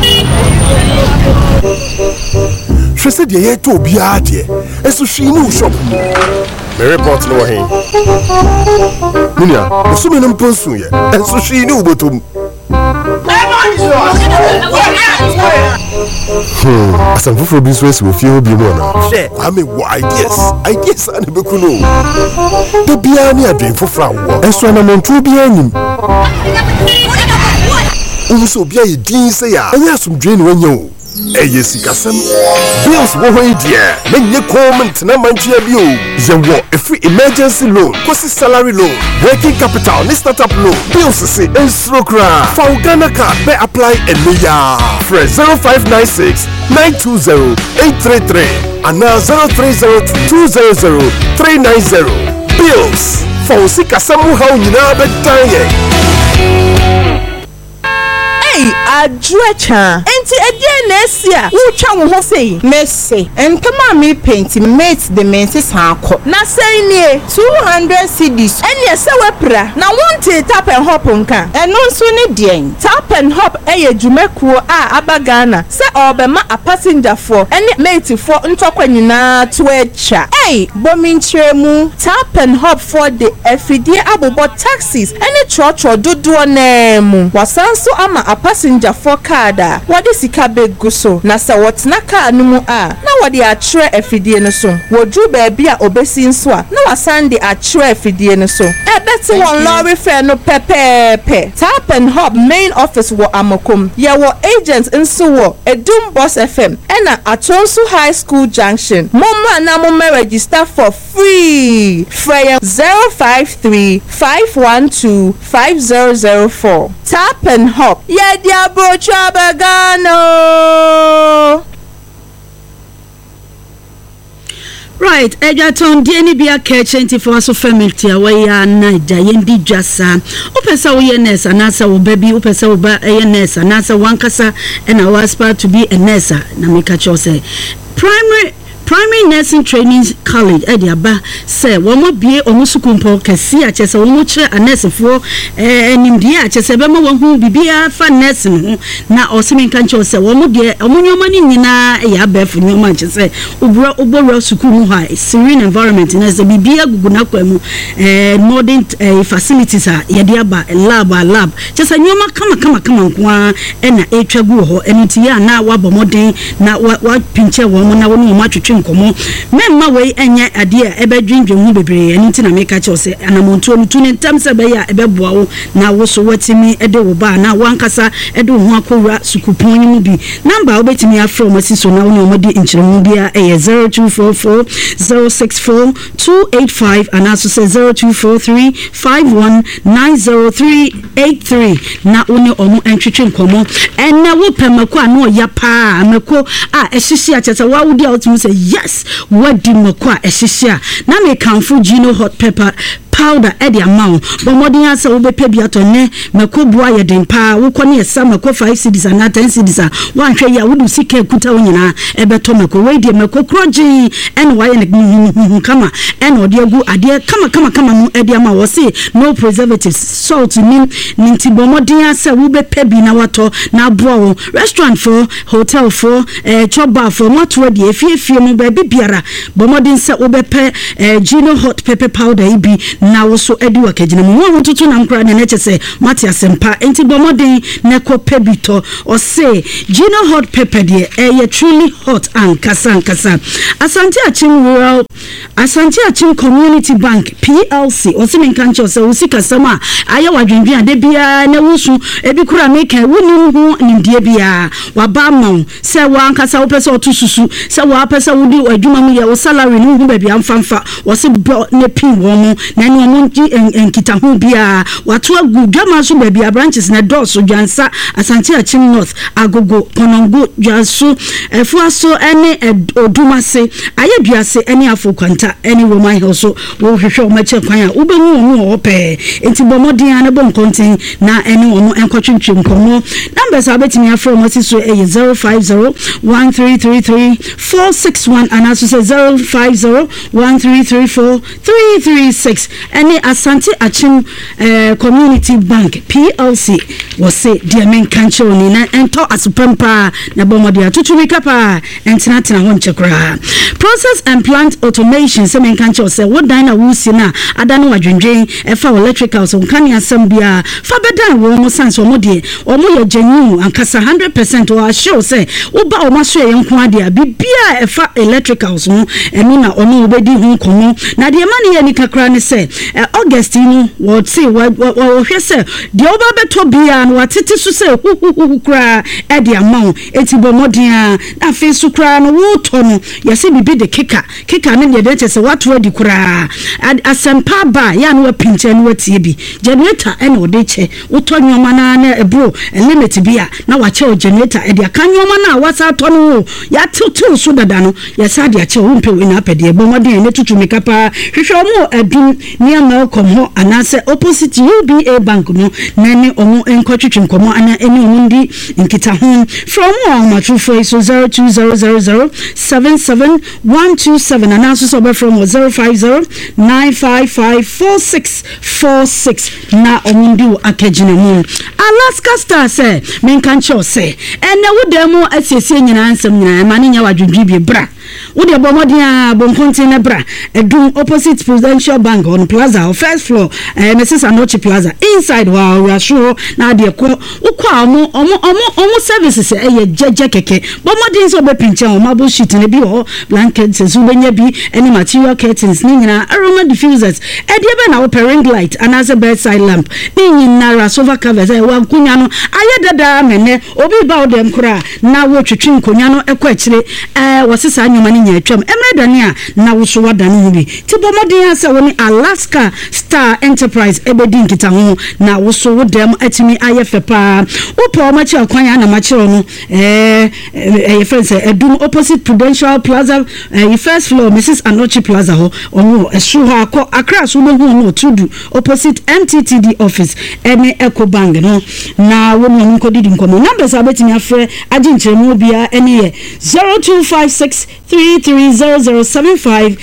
She said, "Ye to be out here." And so she knew shop. The report no he. Munya, so many person here. And so she knew botum. Some for business will feel be more now. I mean, ideas and Bekuno. The Biani are doing for flower. And so I'm on 2 Biani. Also, be a dean say, I have some drain when you. Yes, Cassam. Bills were dear. Then you comment na manchia bio. You want a free emergency loan, cost salary loan, working capital, startup loan. Bills say and Strokra. For Ghana card, may apply a million. Fresh 0596 920 833 and now 0302 200 390. Bills for Sikasamu how you know better. Adrecha enti edie na esia wo twa wo ho sei messe entama me paint mate the menses hanko na sei nie 200 cedis ene se wepra na wonte tap and hop nka eno nso ne dien tap and hop eye dwumekuo a abagana se obema a passenger for ene mate for ntokwa nyina to echa bominchemu tap and hop for the efidie abobo taxis ene chocho dodo na mu wasanso ama a passenger for kada wadi sika begu so na sa wotna car no mu a na wadi atwere afidie no so wodru ba bia obesi nso a na wasande atwere afidie no so ebeti won lorry fare no pepepe tap and hop main office wo Amokom ya wo agents nso wo Edum Boss FM ena Atonsu High School Junction momma na momma register for free free 053 512 5004 tap and hop yeah diabo chabagano. Right, Ejaton Dieni Bia K24 so family awaya naija yendi jasa. Upesa we nurse anasa wo baby upesa wo ba nurse anasa wankasa and I was part to be a nurse na make say primary nursing training college ediaba say womo bie omusukumpo kesi achese womo kire a nurse for nimdie achese be ma wo bibia fa nurse no na osimi kanche say womo de omunyoma ni nyina ya befu nyoma achese oboro sukuru ha serene environment na say bibia guguna kwamu modern facilities a yediaba lab chese nyoma kama kwa na etwagu ho eniti ya na wabomoden na wa pinche wo na wo no atwetwe nkomo memma we enye ade a ebedwindwe hu bebre eni ntina meka che ose anamonto no tune ntam se be ya ebeboa wo na wo so watimi ede wo ba na wankasa ede hu akowura sukupon ni mu bi number obetimi afro masi so na wo no modi nchiremu bia 0244 064 285 and also say 0243 5190383 na one omo entwetwe nkomo ena wo pemako anu ya pa amako a ehihia cheta wa wudi ultimate say yes what di mako ehihia na me kanfu Gino hot pepper powder edi amount but modern asa wo bepe bia to ne mako bua ye den pa wo kɔ ne esa mako 5 cedis and 10 cedis a wan hwɛ ya wo du sika kuta wo nyina ebeto mako we di mako kroji en wa ye ne kama en odi agu ade kama mu edi ama wo say no preservatives salt ni nti bo modern asa wo bepe bi na wato na aboa wo restaurant for hotel for chop bar for moto di efie mu ba bibiara bo modern sa wo bepe Gino hot pepper powder ibi na wo so edi wakagina mu wo tutu na nkra na nechese mati asempa enti bomodin na ko pebito o say Gino hot pepper de truly hot and kasa Asante Achim Community Bank PLC o se menkancho se wo sika sama aye wadwendwen ade bia na wusu ebi kura meka woni hu nimdie bia waba ma se wa ankasa wo pese otususu se wa pese wodi adwuma mu ye wo salary ni hu ba bia mfamfa wo se ne pin wo mu na ni omunji enkita hu bia watu agu dwama so ba bia branches na doors dwansa Asante Achim North Agogo Konongo dwanso efuaso ene odumase aye duase ene afokwanta ene woman also wo hwehwe o mache kwan a ubemu omu o pe enti bomodin ana bom kontin na ene omu enkotwentwem komo numbers abetimi afro mo so 050 1333 461 and also say 050 1334 336 any Asante Achim Community Bank PLC was say dear men cancho ni na ento asupempa na bomodia tutumika pa entina won chekra process and plant automation se men cancho say what dina wusi na adano wadwendwen e fa electrical so kan yasam bia fa bedan wo mo sense wo de omo ye genuine ankasa 100% wa show say wo ba o maso ye nko ade bibia e fa electrical so enu na omo obedi hu komo na de mani ye ni kakra ne say August ni wo say wo hwe say de oba beto bia no watete so say kra e de amount eti bomodia na fe so kra no wo to no ye say bibi de kika ne de de say what ready kra asempa ba ya no pinche no watie bi generator e no de che wo to nyoma na ebro limit bia na wa che generator e de aka nyoma na wasa to no ya tutu so dada no ya sa de che wo mpe we na pede bomodia ne tutu mikapa hwehwe mo adum ni ama kom ho anase opposite UBA bank no na ne omo enkotwetwe nkomo ana eni omo ndi nkita ho from our true so 0200771227 and also so from 05095554646 na omo ndi akagine mu Alaska Star say men kan cho say ene wo demo asiesie nyina ansam nyina ma ne nya wadwedwe bra wo de bomodia bonkontin na bra edun opposite Prudential Bank on Plaza or first floor Mrs. Anochi Plaza inside wow we are sure na de ko ukwa omo services ye jeje keke bomodin so be pinche o mabo sheet ne bi o blankets so benya bi any material curtains ni nyina aroma diffusers e de be na o ring light and as a bedside lamp ni nyina sofa covers e wa kunya no aye dada mene obi ba o dem kura na wo twetwe nkonya no ekọ akire wasesa nyoma ni nya atwam emredane a na wo so wada no bi ti bomodin ase woni Alaska Star Enterprise ebedi nkita ho na wo so wo dem atimi aye fepa wo pa o machi akwanya na machiro no friends edum opposite Prudential Plaza first floor Mrs. Anochi Plaza ho omo esu ha akọ Accra so no hu no tudu opposite MTTD office ene Ecobank no na wo no nkodi nkomo numbers abetimi afre aginchemu bia ene ye 0256330075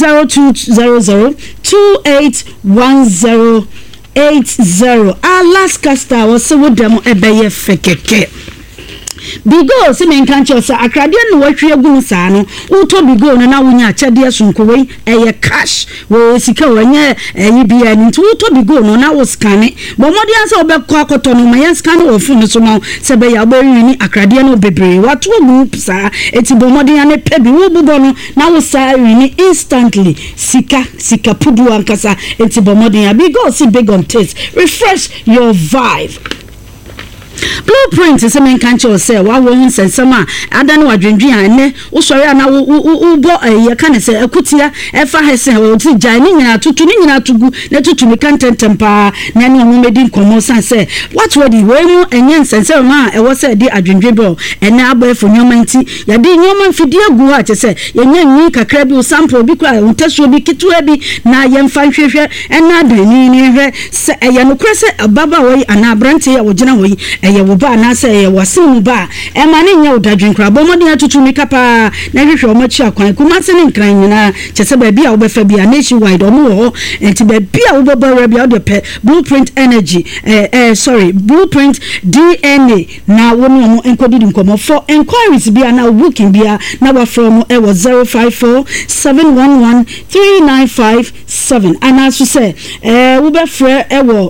0200281080 Alaska Star was so demo ebeye fekeke bigo se men kan cho sa akrade no watwe agun sa no uto bigo no na wonya achade sunkowe eye cash wo sika wanya eyi bia ni uto bigo no na wo scan bomodi ansa obekọ akoto no ma scan wo fun so no se be ya oberi ni akrade no bebre wato group sa eti bomodi ane pebi wo bubo no na wo sa ni instantly sika pudu ankasa eti bomodi ya bigo si big on taste refresh your vibe. Blueprint is a man can't you say what won't say summer I don't know what drinking and oh sorry now bought a can say a kutia if I say oh to joining out to go to me content temper nanny made in commerce and say what were the way and yen sense ma I was a dear drinking bro and now boy for your manty ya did your man for dear go out to say you a crabby sample because I test will be kitwebi na yen fine and now the near say a yanocressa a baba way and a branty or general way eye wo ba na say wasim ba e ma ne nya odadwen kra bomodi atutu mikapa na hwehwe o machi akwan kuma se ne nkran nyina chese ba bia wo befa bia nationwide o mo ho enti ba bia wo bobara bia wo de Blueprint Energy Blueprint DNA na wo no mo enkodi nkomo for inquiries bia na booking bia na wa from e was 0547113957 and as you say wo be free e wo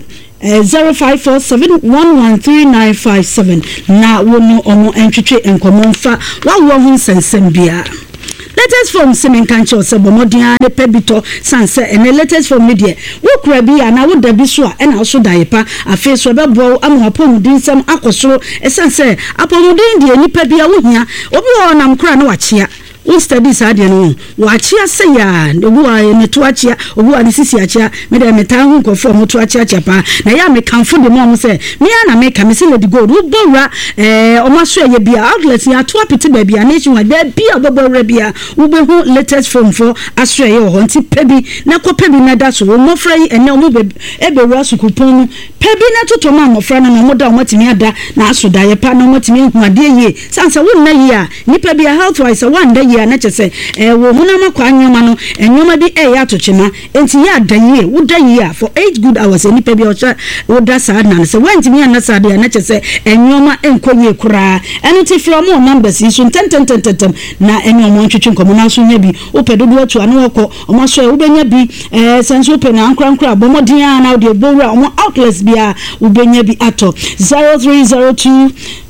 0547113957 na wonu omo entwetwe enkomo mfa wa wo hu nsensem bia latest form semen kancho se bomodia ne pebito sanse ene latest form media wo kura bia na wo dabi so a na so dayepa afi so bebo amhapomudin sem akosoro esanse apomudin de nipa bia wo hia obi wo nam kura na wachia instead is ade no wachia se ya obu a ne to achia obu a ne sisi achia me de meta hu nkofo mo to achia chapa na ya me kanfo de mo se me ya na me ka me se le di gold wo bowra o maso ye bia outlet ya to apiti ba bia nation wa da bia bobowra bia wo be hu latest form for asre ye ho nti pebi na ko pebi na da so wo mofra yi ene o mo be wura sukupon pebi na toto ma mofra na mo da o matimi ada na aso da ye pa na mo matimi hu ade ye sansa wo na ye a ni pebi health wise one day bia na chese wo hunama kwa nyoma no enyoma bi ya to chema enti ya danye wo danye for 8 good hours enipa bi wo da sa na se wantimi ya na sa de na chese enyoma enkonye kura eno ti from numbers yi so 10 na enyoma ntwetwe nkomo na so nya bi opedodo atu anu okọ omo so wo benya bi sense open na ankra bomodin ya na de bowra omo outlets bia wo benya bi ato 0302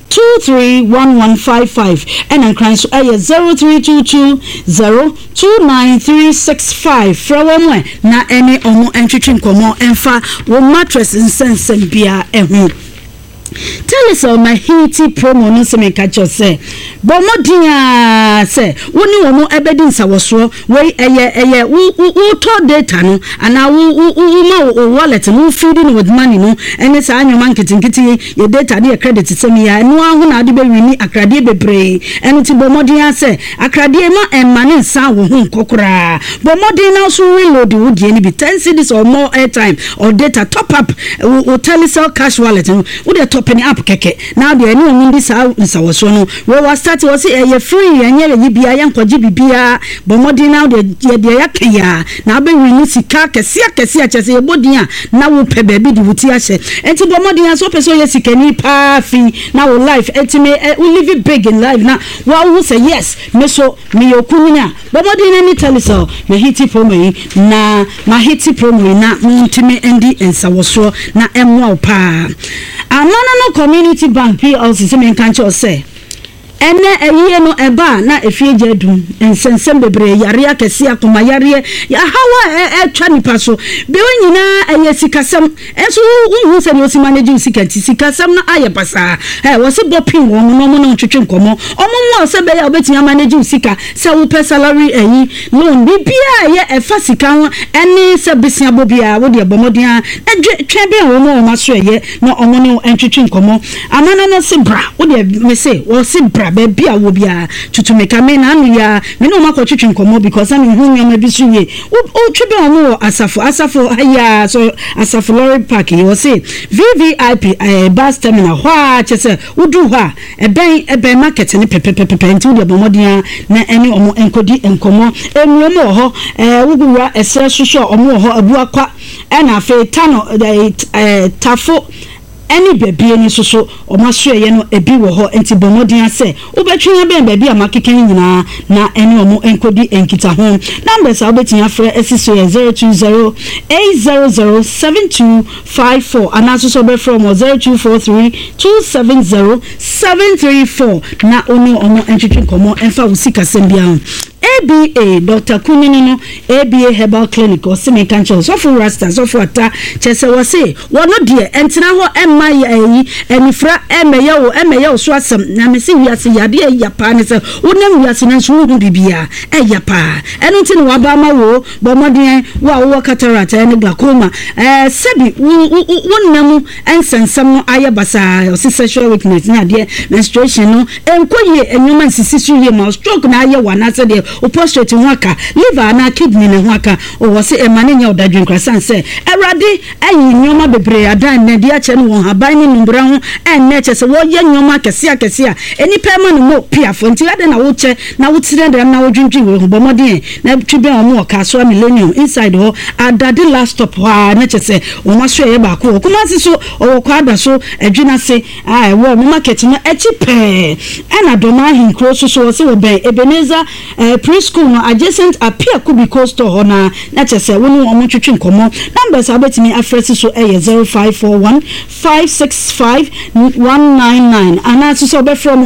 231155 and I'm crying so 0322029365 from na any omo entwetwe nkomo emfa wo mattress nsense bia ehu. Tell us my Haiti promo no se me catch us say bomodia say woni wo mo ebedin sawoso we eye wo to data no ana wo ma wallet no feeding with money no ene sa anyoma nkitikiti ye data de credit semi ya no ahu na de be wini akrade bebre ene ti bomodia say akrade ma emane sa wo hu kokora bomodin na so reload wo die ni bi 10 cedis or more airtime or data top up wo telecel cash wallet no wo de penny up keke now the any on this house no we was start was say free anya yi bia ya nkwaji bibia bomodi now the ya kaya na be wini sika kese chese ye bodin na wo pe baby di wuti ahye enti bomodi so person ye sika ni pa fi na wo life etime we live big in life na wo say yes me so me yokunya bomodi na ni telecel me hiti promo na ma hiti promo na ntime endi ensawoso na emwa pa amana no community bank PLC se men kanche say ene eyiye no eba na efieje dum ensensem bebre yare akese akoma yare ya hawa etwa nipa so be onyina eye sikasem enso unhu se no si manage sikati sikasem na aye pasa wo se bopin wo no mo no twetwe nkomo omo se be ya obetia manage sika se wo pe salary eyi loan bibia ye efa sika ho ene se besia bobia wo de bomodin twe be wo mo ma so eye no omo no entwetwe nkomo amana no se bra wo de me se wo se bra baby a wo bia tutumeka me na anu ya me no makọ twetwe nkomo because am hu nyama bi so ye o twebe omo asafo aya so asafo lorry park you say VVIP bus terminal hwa chese udu hwa eben market ni pepepepe nti wo bomodin na eni omo enkodi enkomo emuomo ho wuguwa esre soso omo ho abu akwa na fe tano tafo any baby any so omaso ye no ebi wo ho enti bomodin ase obetwe ben baby amakeken nyina na ene omo enkodi enkita ho numbers a obetin afre esiso 020800724 anaso so be from 0243270734 na oni omo entwetwe komo emfa wusika sembia ABA Dr. Kunini no ABA Herbal Clinic or semi cancer so for rasta so for ata chese wo se wo no de entina ho emma yi enifra emeya so asem na me se wiase yade ya pa ne se wonam wiase na so hu bibia ya pa eno nti ne wa ba ma wo bomodin wo cataract and glaucoma sebi wonam ensensem no aye basa o sexual weakness na de menstruation no enkoye enyoma nsisi so ye ma stroke na aye wana se de o prostate nwaka liver na kidney ne nwaka o wo se emane nya odadwen krasan se erade ayi nyoma bebre adan na dia che no won haban ni numbra ho enne che se wo ye nyoma kese a eni pema no mo piafo nti ade na wo che na wo tire ndem na wo dwindwin we ho bomodin na twibe omo ka so millennium inside ho adade last stop ha na che se o ma so ye ba ko kuma si so o kwa da so adwina se wo market no echi pe ena do ma hin kro so se wo ben Ebenezer preschool no adjacent appear kubi coastal ho na chese wonu omo twetwe nkomo numbers abetimi afresi so 0541565199 ana so be from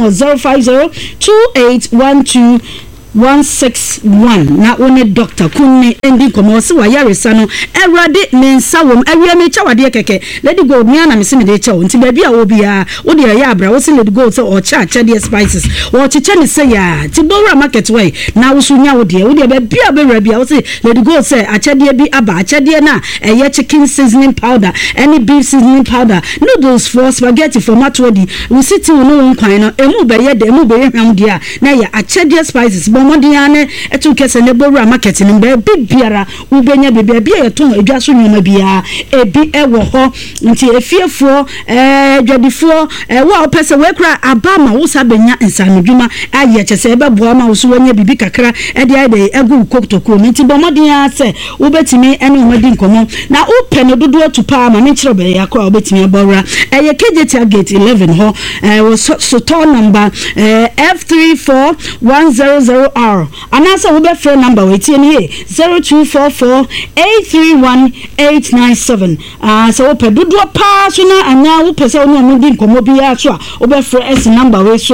0502812161 na one Dr. Kunni endi komo se wa yaresa no erade mensa wom awia me chawade keke lady gold me na me se me de chawo nti ba bia wo bia wo de ya abra wo se lady gold se o cha de spices wo chiche ne se ya ti bowra market way na wo sunya wo de ba bia be rabia wo se lady gold se achede bi aba achede na eye chicken seasoning powder any beef seasoning powder noodles for spaghetti for matwodi we sit no won kwan no emu be ye de emu be ye hwam de a na ya achede spices bomodia ne etu kese ne bowura market ne be bibiara wo benya bebia bia yeton adwa so nyoma bia ebi ewo ho nti efiefo dwadifo wo opese we kra abama wo sabenya nsanodwuma aye chese ebe boa ma wo so wanya bibi kakra ede ade egu kokotoko nti bomodia se wo betimi ene omadi nkomo na open dodo atupa ma ne kire be yakwa wo betimi abawra eye KJT gate 11 ho wo store number F34100R anasa wo be phone number we tie ne 0244831897 so wo pedodo pa so na anya wo pese wo no di nkomo bia so a wo be phone S number we so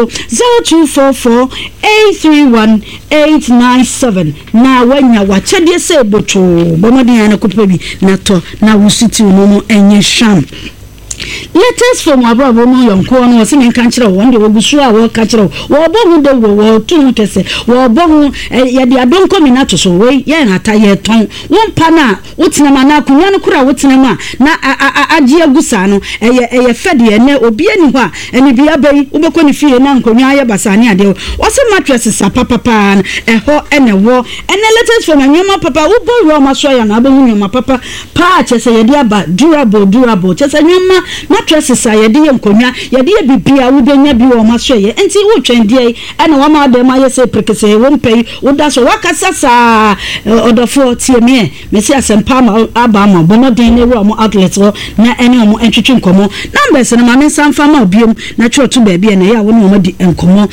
0244831897 na wanya wachede se boto bomodin na kopa bi na to na wo siti no enye sham letters from abroad mo yonko no se men kan kire wo nde wo gusu a wo ka kire wo bohu de wo tu tese wo bohu ye de adonko mi na to so we ye na ta ye ton wo mpa na wo tinama na akunya no kura wo tinama na agie agusa no eye fede ne obi ani ho a eni bia bai wo bekọ ni fie na nkonwa ye basane ade wo se mattress sa papa ho ene wo ene letters from anyoma papa wo bo wo maso ya na abehu nyoma papa pa chese ye de aba durable chese nyoma mattress sa ye de nkonwa ye de bibia wo benya bi wo maso ye enti wo twendie ene wo ma de ma ye se prekese wo mpei wo da so wakasa sa odofo tie me si asempa ma aba ma bomodin ne wo mo outlet wo na ene mo entwetwe nkomo numbers na ma me sanfa ma obiom na twoto ba bia na ya wo no mo di nkomo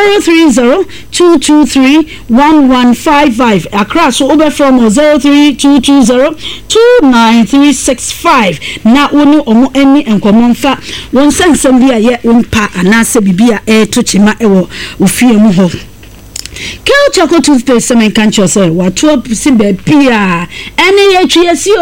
0302231155 across so over from 0322029365 na woni omo eni nkomo mfa won sensem bia ye wonpa anase bibia to chima ewo ofie mu ho Kel chocolate toothpaste semen kancho say watu simbe pia ene ye twiesi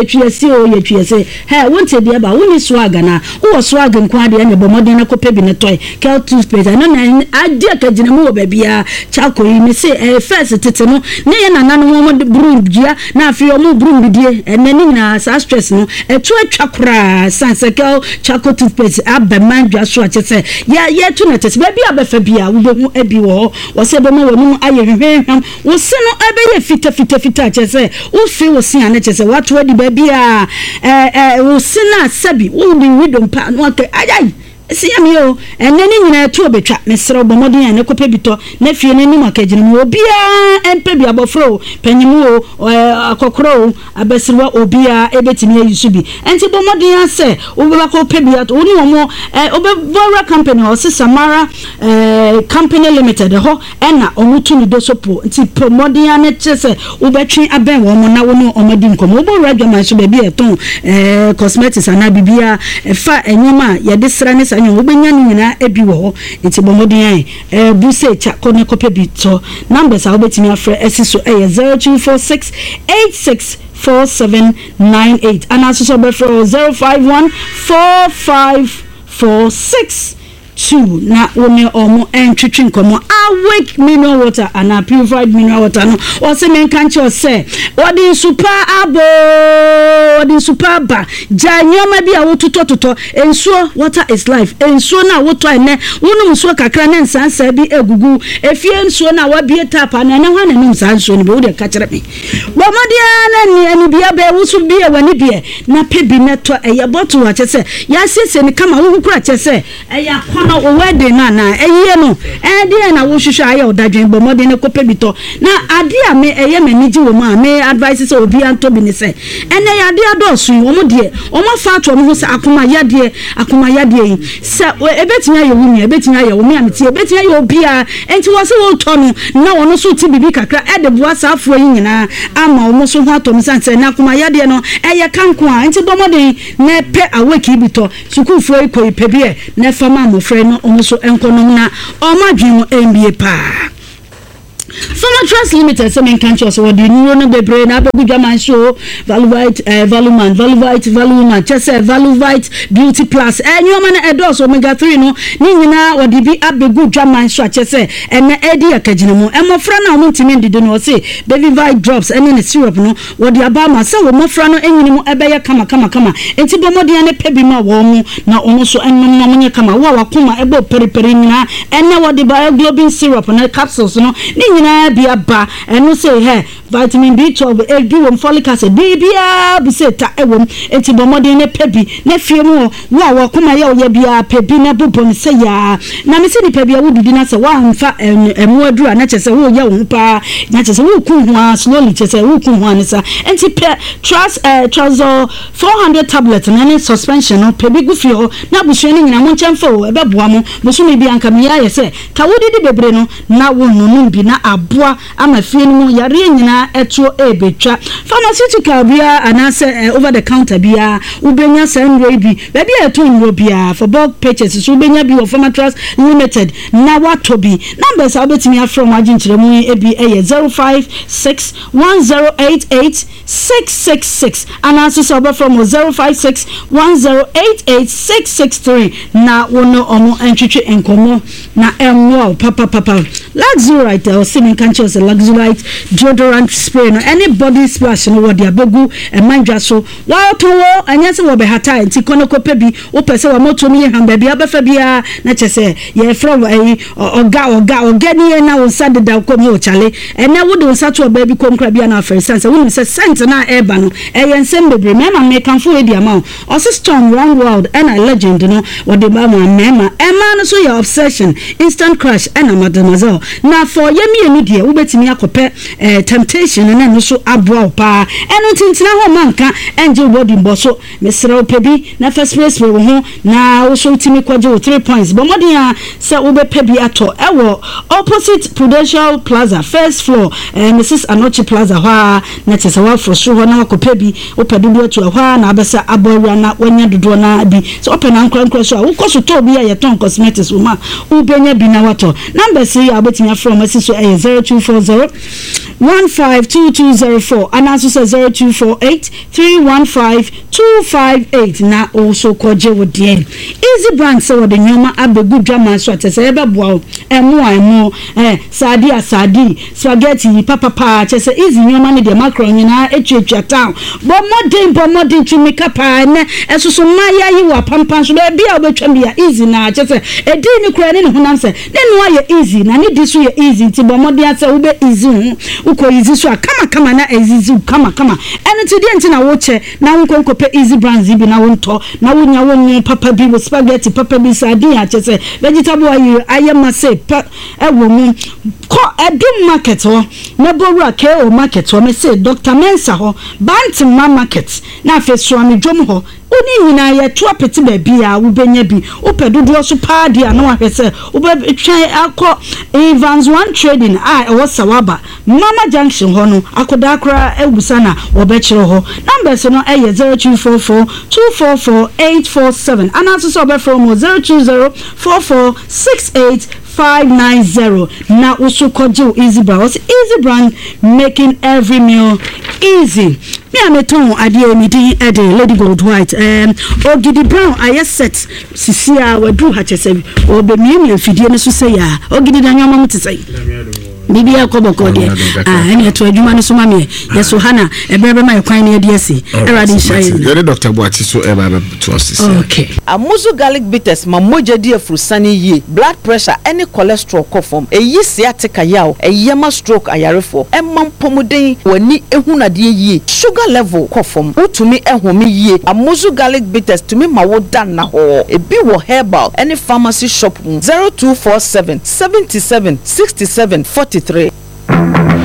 he wonte bia ba woni swag na wo swag nkwa de ene bomodin na kope bi ne toy Kel toothpaste no na ade akagina mu wo ba bia chako yi me say first tete no ne ye na nanu mo brum bia na afi o mu brum bidie ene ni na sa stress no etu atwakora sanse Kel chocolate toothpaste abema dwa so achese ye tu na tete ba bia ba fa bia wo be mu abi wo se be mo wonu aye hwehwem wo se no abeye fita chese wo fi wo se ane chese watu adi ba bia wo se na sabi wo di widom pa no ake ayai siam yo eneni nyina tu obetwa mesro bomodin ane kope bito na fie nani makagire mu obia empe bia bofro panyimu akokoro abesirwa obia ebetimi ayusubi enti bomodin ase obeba ko pe bia to oni omo obevora company o Samara company limited ho ena omutu ni dosopo enti bomodin ane chese obetwi aben wo mo na woni omadi nkomo obora dwama so ba bia eton cosmetics ana bibia fa enyema ye desra ne obenya nyina ebi wo enti bomodin buse cha kone kope bito numbers a obetimi afre esiso 0246864798 and also before 0514546 na woni omo entwetwe nkomo awake mineral water and purified mineral water no o se men kan che o se odi super ba janyoma bi a wototototo ensuo water is life ensuo na woto ene wonu nsuo kakra ne nsansa bi egugu efie ensuo na wabie tapa na ne hwana ne nsanso ne be wo de ka kire me bomodia na ni bia be wusu bia wani bia na pebi neto eye bottle wa chese ya sese ni kama wo kura chese eya no wedding na eyi no ade na wo hwehwe aye odadwen bomode ne kope bito na ade a me eye maniji wo ma me advice say obi anto bi ne say ene ya ade adosu wo mo de o mo fa to mo say akoma yade yi se ebetinya ye wumi ebetinya ye wo me amti ebetinya ye obi a enti wo say wo to no na wo no so ti bibi kakra ede boa sa afro yi nyina ama wo mo so ho ato mo sanse na akoma yade no eye kanko a enti bomode ne pe aweki bito sukufo ikoyi pebie ne fama mo no omuso enkonom na omadwin MBA pa Former Trust Limited semen kancho so wodi nuro no bebre na abegudwa man show Valuvite Valuma chese Valuvite Beauty Plus nyoma na edos omega 3 no ni nyina wodi bi abegudwa man show chese ene edi akagine mu emofra na omuntimi ndide no se Babyvite drops ene ne syrup no wodi abama se wo mofra no enyini mu ebeye kama enti bomodi ane pebi ma wo mu na ono so ennom munye kama wo wakoma ebo periperi nyina ene wodi bioglobin syrup na capsules no ni nyina nyina bia ba eno say he vitamin B12 ebi folic acid bia bi say ta ewom enti bomodin ne pebi na fie mu wo kuma ye oye bia pebi na bobon say ya na me se ni pebi a wodidi na say wa mfa emu adura na chese wo ye wo pa na chese wo ku ho slowly chese wo ku ho anisa enti trust 400 tablets na ne suspension no pebi gu fie ho na busue ni nyina mo nchemfa o ebeboa mo busumi bi anka me ya ye say ka wodidi bebre no na wo nunu bi na aboa ama fie ni mo yare nyina eto ebetwa pharmaceutical bia anase over the counter bia ubenya sanwe bi baby eto nro bia for bulk purchases ubenya bi of Pharmatrust Limited na wato bi numbers abetimi afrom aginchiremu ebi 0561088666 anase so oba from 0561088663 na wono omo entwetwe enkomo na emwo papa Luxurite or semen cancer Luxurite deodorant spray no any body splash no what dia begu e manjwa so wa to wo anyase wo be hata enti kono kope bi wo pese wa moto mi hamba bia befa bia na chese ye from oga ni na wo sade da ko mi o chale e na wo do sato ba bi kom kra bia na afere sense wo se sense na eba no e ye nsem bebre mema me kanfo e dia ma o se storm one world and a legend no wo de ba ma mema e ma no so your obsession instant crush and a mademoiselle na for ye mi enu die wo betimi akope temptation na no so aboa pa enu tintina ho manka angel body mboso mesra opebi na first place we ho na wo so timi kwaje 3 points but modern a se wo be pebi ato ewo opposite Prudential Plaza first floor Mrs. Anochi Plaza ha na chese wa for so ho na akopebi opedu ato ha na abesa abowa na wanya dodo na bi so open na nkran so wo koso to bi ya ton cosmetics wo ma wo benya bi na wato number 3 abetimi from asiso 0240 152204 and also says 0248315258 na also koje with the easy brand so the nyoma abegu drama so atese ebe boa emu sadi spaghetti papa chese easy nyoma ne de macaroni na etwetwa town bo modern to make up na esoso maya yi wa pampan so be bia obetwa bia easy na chese edi ni kura ne honam se ne no aye easy na ne diso ye easy ti bo modern ase ube easy uko easy so kama na easy kama ene ti de ntina wo che na wonko pe easy brands bi na wonto na wonya wonye papa bi spaghetti papa bi sardine a chese vegetable aye mase ewo mu ko edum market ho na bowura KO market ho me say Dr. Mensa ho Bantima market na afeso amedwom ho oni nyina ye to apeti ba bia wo benya bi opedodo so pa dia na wahese wo be twan akọ Evans One Trading wo sawaba Mama Junction ho no akoda akra ebusa na wo be kire ho numbers no 0244244847 and also so be from 0204468590 na usu kojo easy brand making every meal easy. Me ameton ade emidi ede Lady Gold White ogidi brown aye set sisia wadu ha chese obe miemi afidie ne so say ya ogidi da nyoma mutesai bibi akoboko de ene to adwuma no so ma me yeso hana ebrebe ma kwan ne ade ase erade shine yere Dr. Boachi so eba to us. Okay amuzu garlic bitters ma moja di afurusani yi blood pressure any cholesterol kofom eyi sciatica yaw eyema stroke ayarefo emam pomuden wani ehunade yi sugar level kofom utumi ehome yi amuzu garlic bitters tumi ma wodan na ho ebi wo herbal any pharmacy shop 0247 77 67 43